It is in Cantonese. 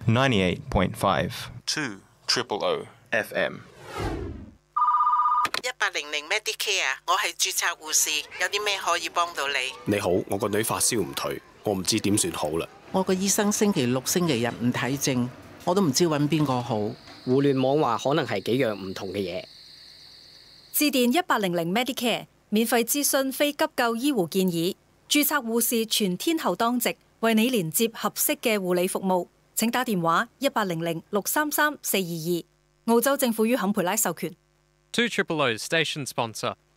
98.5 2 Triple O FM。 1800 Medicare， 我係註冊護士，有啲咩可以幫到你？ 你好，我個女發燒唔退，我唔知點算好啦。 我個醫生星期六、星期日唔睇症，我都唔知揾邊個好。 互聯網話可能係幾樣唔同嘅嘢。 致電1800 Medicare， 免費諮詢非急救醫護建議，註冊護士全天候當值，為你連接合適嘅護理服務。請打電話1800 633 422。澳洲政府於坎培拉授權。 2 Triple O station sponsor.